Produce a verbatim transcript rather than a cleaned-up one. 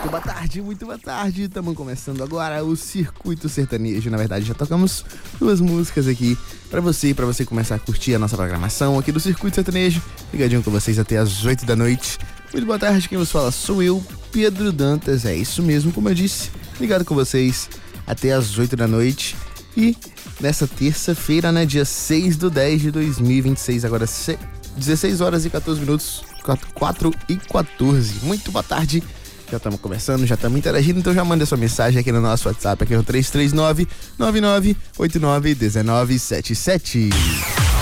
Muito boa tarde, muito boa tarde. Estamos começando agora o Circuito Sertanejo. Na verdade, já tocamos duas músicas aqui pra você e pra você começar a curtir a nossa programação aqui do Circuito Sertanejo. Ligadinho com vocês até as oito da noite. Muito boa tarde, quem vos fala sou eu, Pedro Dantas. É isso mesmo, como eu disse, ligado com vocês até as oito da noite. E nessa terça-feira, né, dia seis do dez de dois mil e vinte e seis, agora dezesseis horas e quatorze minutos, quatro e quatorze. Muito boa tarde. Já estamos conversando, já estamos interagindo, então já manda sua mensagem aqui no nosso WhatsApp, aqui no três três nove, nove nove oito nove um nove sete sete.